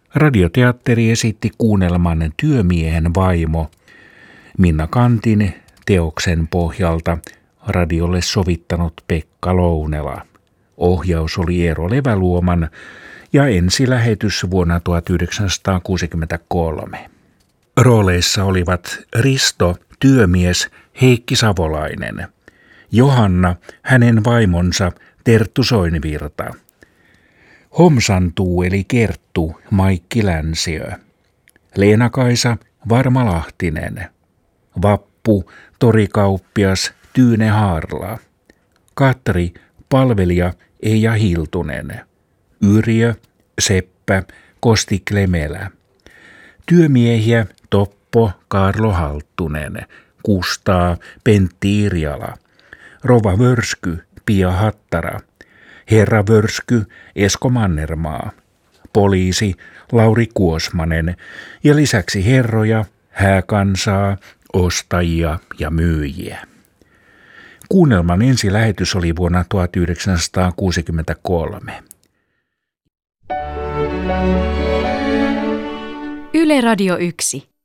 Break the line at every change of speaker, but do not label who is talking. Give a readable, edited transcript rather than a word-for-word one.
Radioteatteri esitti kuunnelman Työmiehen vaimo Minna Kantin teoksen pohjalta radiolle sovittanut Pekka Lounela. Ohjaus oli Eero Leväluoman ja ensilähetys vuonna 1963. Rooleissa olivat Risto, työmies Heikki Savolainen, Johanna, hänen vaimonsa Terttu Soinvirta, Homsantuu eli Kerttu Maikki Länsiö, Leena-Kaisa Varma Lahtinen, Vappu torikauppias Tyyne Haarla, Katri palvelija Eija Hiltunen, Yrjö Seppä Kosti Klemelä, työmiehiä Toppo Kaarlo Halttunen, Kustaa Pentti Irjala, Rova Vörsky Pia Hattara, herra Vörsky Esko Mannermaa, poliisi Lauri Kuosmanen ja lisäksi herroja, hääkansaa, ostajia ja myyjiä. Kuunnelman ensilähetys oli vuonna 1963.
Yle Radio 1.